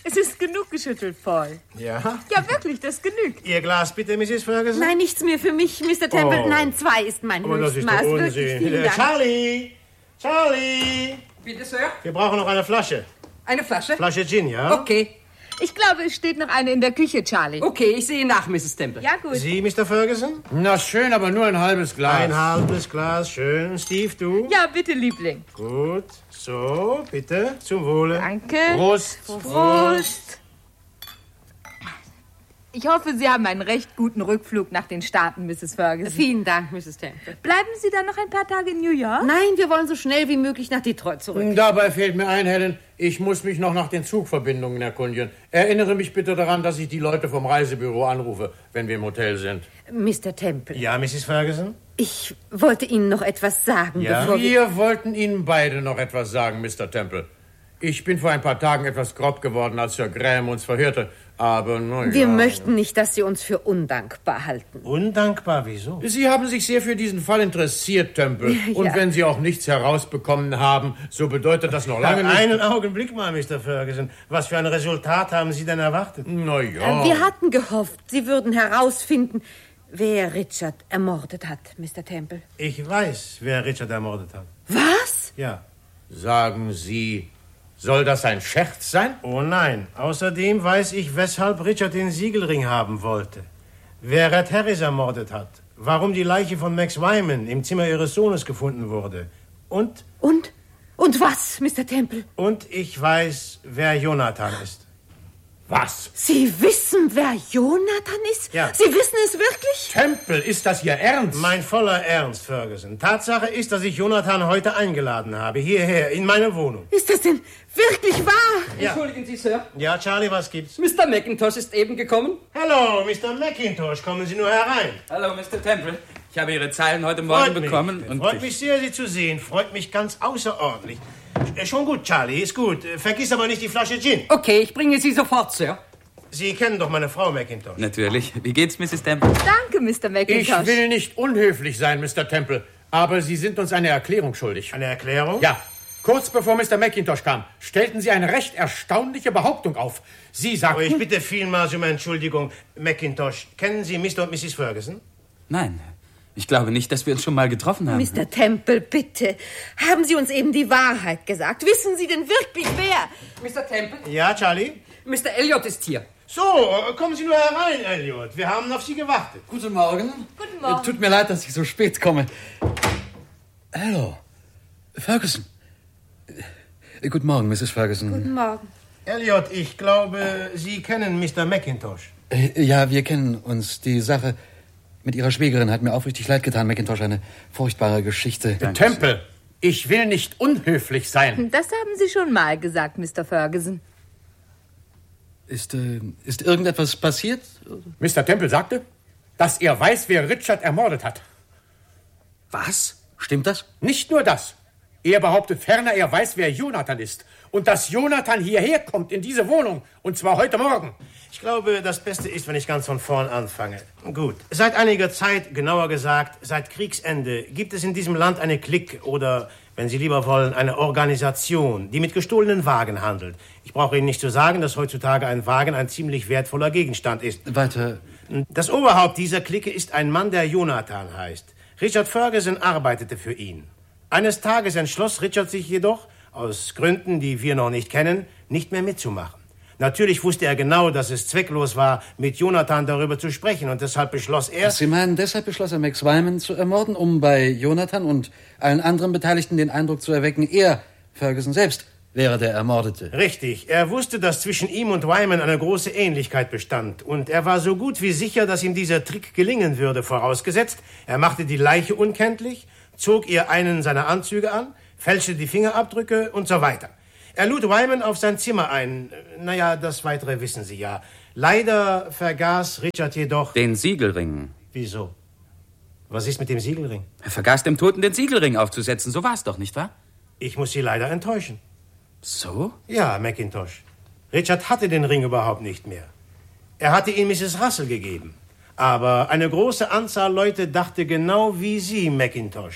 Es ist genug geschüttelt, Paul. Ja? Ja, wirklich, das genügt. Ihr Glas bitte, Mrs. Ferguson? Nein, nichts mehr für mich, Mr. Temple. Oh. Nein, 2 ist mein Aber das ist Höchstmaß. doch Wirklich, Unsinn. vielen Dank. Charlie! Bitte, Sir? Wir brauchen noch eine Flasche. Eine Flasche? Flasche Gin, ja? Okay. Ich glaube, es steht noch eine in der Küche, Charlie. Okay, ich sehe nach, Mrs. Temple. Ja, gut. Sie, Mr. Ferguson? Na schön, aber nur ein halbes Glas. Ein halbes Glas, schön. Steve, du? Ja, bitte, Liebling. Gut. So, bitte, zum Wohle. Danke. Prost. Prost. Ich hoffe, Sie haben einen recht guten Rückflug nach den Staaten, Mrs. Ferguson. Vielen Dank, Mrs. Temple. Bleiben Sie dann noch ein paar Tage in New York? Nein, wir wollen so schnell wie möglich nach Detroit zurück. Dabei fällt mir ein, Helen, ich muss mich noch nach den Zugverbindungen erkundigen. Erinnere mich bitte daran, dass ich die Leute vom Reisebüro anrufe, wenn wir im Hotel sind. Mr. Temple, Ja, Mrs. Ferguson? ich wollte Ihnen noch etwas sagen, Ja? bevor wir... Wir wollten Ihnen beide noch etwas sagen, Mr. Temple. Ich bin vor ein paar Tagen etwas grob geworden, als Sir Graham uns verhörte. Aber nun Wir ja. möchten nicht, dass Sie uns für undankbar halten. Undankbar, wieso? Sie haben sich sehr für diesen Fall interessiert, Temple. Und Ja. wenn Sie auch nichts herausbekommen haben, so bedeutet das noch lange nicht... Einen Augenblick mal, Mr. Ferguson. Was für ein Resultat haben Sie denn erwartet? Na ja. Wir hatten gehofft, Sie würden herausfinden, wer Richard ermordet hat, Mr. Temple. Ich weiß, wer Richard ermordet hat. Was? Ja. Sagen Sie, soll das ein Scherz sein? Oh nein. Außerdem weiß ich, weshalb Richard den Siegelring haben wollte. Wer Red Harris ermordet hat. Warum die Leiche von Max Wyman im Zimmer ihres Sohnes gefunden wurde. Und Und was, Mr. Temple? ich weiß, wer Jonathan ist. Was? Sie wissen, wer Jonathan ist? Ja. Sie wissen es wirklich? Temple, ist das Ihr Ernst? Mein voller Ernst, Ferguson. Tatsache ist, dass ich Jonathan heute eingeladen habe. Hierher, in meine Wohnung. Ist das denn wirklich wahr? Ja. Entschuldigen Sie, Sir. Ja, Charlie, was gibt's? Mr. McIntosh ist eben gekommen. Hallo, Mr. McIntosh. Kommen Sie nur herein. Hallo, Mr. Temple. Ich habe Ihre Zeilen heute Morgen bekommen. Freut mich sehr, Sie zu sehen. Freut mich ganz außerordentlich. Schon gut, Charlie, ist gut. Vergiss aber nicht die Flasche Gin. Okay, ich bringe sie sofort, Sir. Sie kennen doch meine Frau McIntosh. Natürlich. Wie geht's, Mrs. Temple? Danke, Mr. Ich McIntosh. will nicht unhöflich sein, Mr. Temple, aber Sie sind uns eine Erklärung schuldig. Eine Erklärung? Ja. Kurz bevor Mr. McIntosh kam, stellten Sie eine recht erstaunliche Behauptung auf. Sie sagten... Oh, ich bitte vielmals um Entschuldigung, McIntosh. Kennen Sie Mr. und Mrs. Ferguson? Nein. Ich glaube nicht, dass wir uns schon mal getroffen haben. Mr. Temple, bitte. Haben Sie uns eben die Wahrheit gesagt? Wissen Sie denn wirklich, wer? Mr. Temple, Ja, Charlie? Mr. Elliot ist hier. So, kommen Sie nur herein, Elliot. Wir haben auf Sie gewartet. Guten Morgen. Guten Morgen. Tut mir leid, dass ich so spät komme. Hallo. Ferguson. Guten Morgen, Mrs. Ferguson. Guten Morgen. Elliot, ich glaube, Sie kennen Mr. McIntosh. Ja, wir kennen uns. Die Sache mit Ihrer Schwägerin hat mir aufrichtig leid getan, McIntosh. Eine furchtbare Geschichte. Temple, ich will nicht unhöflich sein. Das haben Sie schon mal gesagt, Mr. Ferguson. Ist irgendetwas passiert? Mr. Temple sagte, dass er weiß, wer Richard ermordet hat. Was? Stimmt das? Nicht nur das. Er behauptet ferner, er weiß, wer Jonathan ist. Und dass Jonathan hierher kommt, in diese Wohnung. Und zwar heute Morgen. Ich glaube, das Beste ist, wenn ich ganz von vorn anfange. Gut. Seit einiger Zeit, genauer gesagt, seit Kriegsende, gibt es in diesem Land eine Clique oder, wenn Sie lieber wollen, eine Organisation, die mit gestohlenen Wagen handelt. Ich brauche Ihnen nicht zu sagen, dass heutzutage ein Wagen ein ziemlich wertvoller Gegenstand ist. Weiter. Das Oberhaupt dieser Clique ist ein Mann, der Jonathan heißt. Richard Ferguson arbeitete für ihn. Eines Tages entschloss Richard sich jedoch, aus Gründen, die wir noch nicht kennen, nicht mehr mitzumachen. Natürlich wusste er genau, dass es zwecklos war, mit Jonathan darüber zu sprechen, und deshalb beschloss er... Sie meinen, deshalb beschloss er, Max Wyman zu ermorden, um bei Jonathan und allen anderen Beteiligten den Eindruck zu erwecken, er, Ferguson selbst, wäre der Ermordete. Richtig. Er wusste, dass zwischen ihm und Wyman eine große Ähnlichkeit bestand. Und er war so gut wie sicher, dass ihm dieser Trick gelingen würde, vorausgesetzt, er machte die Leiche unkenntlich, zog ihr einen seiner Anzüge an, fälschte die Fingerabdrücke und so weiter. Er lud Wyman auf sein Zimmer ein. Naja, das Weitere wissen Sie ja. Leider vergaß Richard jedoch... Den Siegelring. Wieso? Was ist mit dem Siegelring? Er vergaß dem Toten den Siegelring aufzusetzen. So war's doch, nicht wahr? Ich muss Sie leider enttäuschen. So? Ja, McIntosh. Richard hatte den Ring überhaupt nicht mehr. Er hatte ihn Mrs. Russell gegeben. Aber eine große Anzahl Leute dachte genau wie Sie, McIntosh.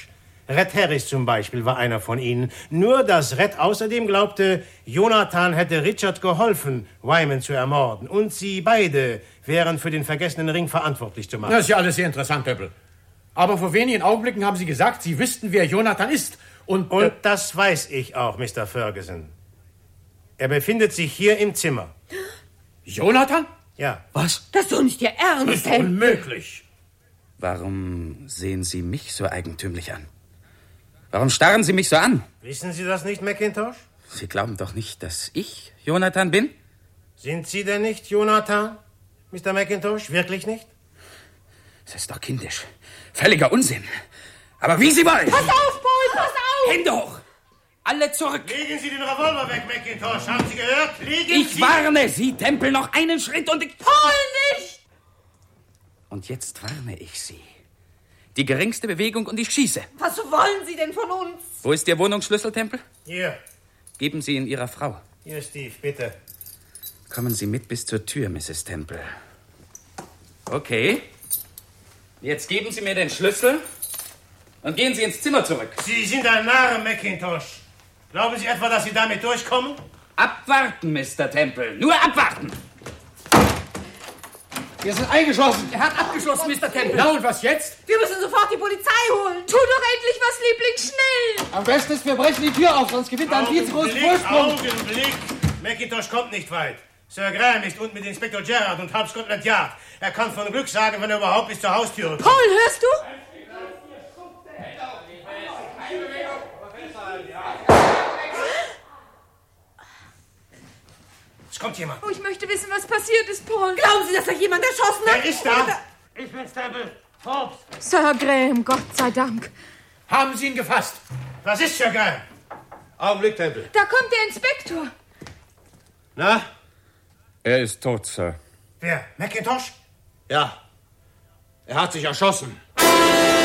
Red Harris zum Beispiel war einer von ihnen. Nur, dass Red außerdem glaubte, Jonathan hätte Richard geholfen, Wyman zu ermorden. Und sie beide wären für den vergessenen Ring verantwortlich zu machen. Das ist ja alles sehr interessant, Temple. Aber vor wenigen Augenblicken haben Sie gesagt, Sie wüssten, wer Jonathan ist. Und das weiß ich auch, Mr. Ferguson. Er befindet sich hier im Zimmer. Jonathan? Ja. Was? Das ist doch nicht Ihr Ernst, Das ist unmöglich. Warum sehen Sie mich so eigentümlich an? Warum starren Sie mich so an? Wissen Sie das nicht, McIntosh? Sie glauben doch nicht, dass ich Jonathan bin? Sind Sie denn nicht Jonathan, Mr. McIntosh? Wirklich nicht? Das ist doch kindisch. Völliger Unsinn. Aber wie Sie wollen. Pass auf, Paul, pass auf! Hände hoch! Alle zurück! Legen Sie den Revolver weg, McIntosh. Haben Sie gehört? Legen Ich warne Sie, Tempel, noch einen Schritt und ich... Paul, nicht! Und jetzt warne ich Sie. Die geringste Bewegung und ich schieße. Was wollen Sie denn von uns? Wo ist Ihr Wohnungsschlüssel, Tempel? Hier. Geben Sie ihn Ihrer Frau. Hier, Steve, bitte. Kommen Sie mit bis zur Tür, Mrs. Temple. Okay. Jetzt geben Sie mir den Schlüssel und gehen Sie ins Zimmer zurück. Sie sind ein Narr, McIntosh. Glauben Sie etwa, dass Sie damit durchkommen? Abwarten, Mr. Temple. Nur abwarten. Wir sind eingeschlossen. Er hat abgeschlossen, Mr. Temple. Na und was jetzt? Wir müssen sofort die Polizei holen. Tu doch endlich was, Liebling, schnell! Am besten ist, wir brechen die Tür auf, sonst gewinnt er einen viel zu großen Vorsprung. Augenblick. McIntosh kommt nicht weit. Sir Graham ist unten mit Inspektor Gerard und halb Scotland Yard. Er kann von Glück sagen, wenn er überhaupt bis zur Haustür kommt. Paul, hörst du? Es kommt jemand. Oh, ich möchte wissen, was passiert ist, Paul. Glauben Sie, dass da jemand erschossen hat? Wer ist da? Ich bin's, Temple. Forbes. Sir Graham, Gott sei Dank. Haben Sie ihn gefasst? Was ist, Sir Graham? Augenblick, Temple. Da kommt der Inspektor. Na? Er ist tot, Sir. Wer? McIntosh? Ja. Er hat sich erschossen.